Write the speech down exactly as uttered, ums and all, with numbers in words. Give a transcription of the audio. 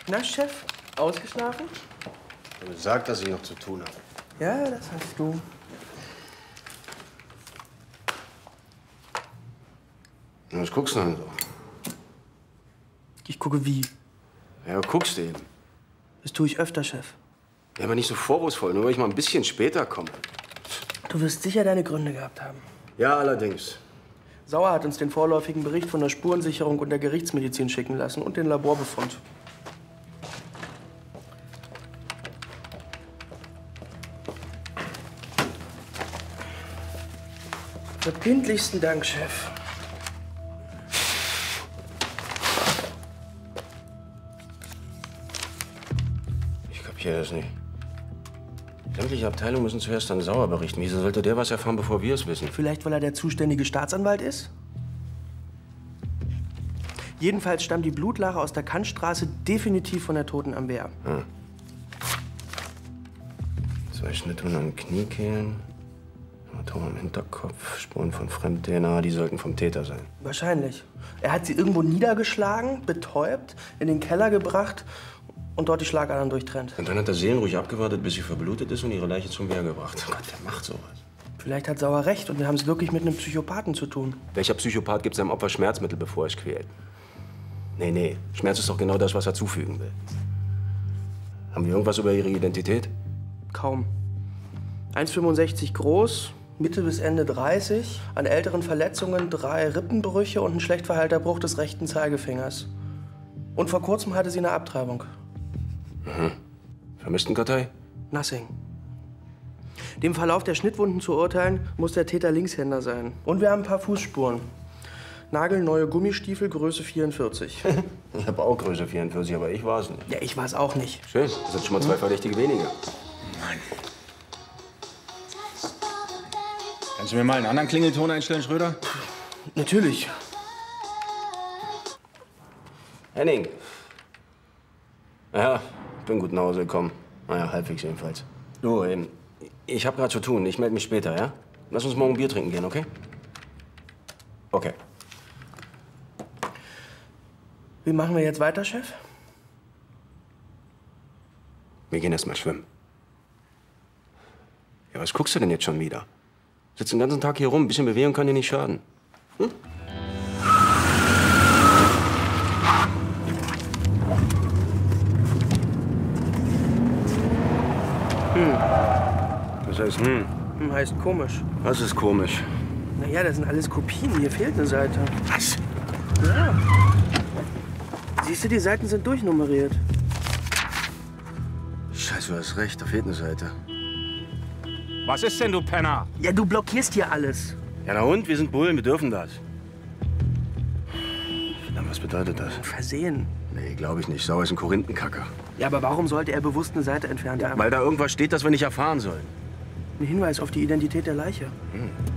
Na, Chef, ausgeschlafen? Ich habe gesagt, dass ich noch zu tun habe. Ja, das hast du. Was guckst du denn so? Ich gucke wie? Ja, guckst du eben. Das tue ich öfter, Chef. Ja, aber nicht so vorwurfsvoll, nur weil ich mal ein bisschen später komme. Du wirst sicher deine Gründe gehabt haben. Ja, allerdings. Sauer hat uns den vorläufigen Bericht von der Spurensicherung und der Gerichtsmedizin schicken lassen und den Laborbefund. Verbindlichsten Dank, Chef. Ich kapiere das nicht. Sämtliche Abteilungen müssen zuerst an Sauer berichten. Wieso sollte der was erfahren, bevor wir es wissen? Vielleicht, weil er der zuständige Staatsanwalt ist? Jedenfalls stammt die Blutlache aus der Kantstraße definitiv von der Toten am Wehr. Hm. Zwei Schnittwunden an den Kniekehlen, Hämatom am Hinterkopf, Spuren von Fremd-D N A, die sollten vom Täter sein. Wahrscheinlich. Er hat sie irgendwo niedergeschlagen, betäubt, in den Keller gebracht und dort die Schlagadern durchtrennt. Und dann hat er seelenruhig abgewartet, bis sie verblutet ist und ihre Leiche zum Wehr gebracht. Gott, wer macht sowas? Vielleicht hat Sauer recht und wir haben es wirklich mit einem Psychopathen zu tun. Welcher Psychopath gibt seinem Opfer Schmerzmittel, bevor er es quält? Nee, nee. Schmerz ist doch genau das, was er zufügen will. Haben wir irgendwas über ihre Identität? Kaum. eins Komma fünfundsechzig groß, Mitte bis Ende dreißig, an älteren Verletzungen drei Rippenbrüche und ein schlecht verheilter Bruch des rechten Zeigefingers. Und vor kurzem hatte sie eine Abtreibung. Mhm. Vermisstenkartei? Nothing. Dem Verlauf der Schnittwunden zu urteilen, muss der Täter Linkshänder sein. Und wir haben ein paar Fußspuren. Nagelneue Gummistiefel, Größe vierundvierzig. Ich habe auch Größe vierundvierzig, aber ich war es nicht. Ja, ich war es auch nicht. Schön, das sind schon mal zwei Verdächtige weniger. Mann. Kannst du mir mal einen anderen Klingelton einstellen, Schröder? Natürlich. Henning. Ja, bin gut nach Hause gekommen. Naja, halbwegs jedenfalls. Du, ähm, ich habe gerade zu tun. Ich melde mich später, ja? Lass uns morgen ein Bier trinken gehen, okay? Okay. Wie machen wir jetzt weiter, Chef? Wir gehen erst mal schwimmen. Ja, was guckst du denn jetzt schon wieder? Sitzt den ganzen Tag hier rum. Ein bisschen Bewegung kann dir nicht schaden. Hm? Hm. Was heißt hm? Hm, heißt komisch. Was ist komisch? Naja, das sind alles Kopien. Hier fehlt eine Seite. Was? Ja. Siehst du, die Seiten sind durchnummeriert. Scheiße, du hast recht. Da fehlt eine Seite. Was ist denn, du Penner? Ja, du blockierst hier alles. Ja, na und? Wir sind Bullen. Wir dürfen das. Verdammt, was bedeutet das? Versehen. Nee, glaube ich nicht. Sauer ist ein Korinthenkacker. Ja, aber warum sollte er bewusst eine Seite entfernt haben? Weil da irgendwas steht, das wir nicht erfahren sollen. Ein Hinweis auf die Identität der Leiche. Hm.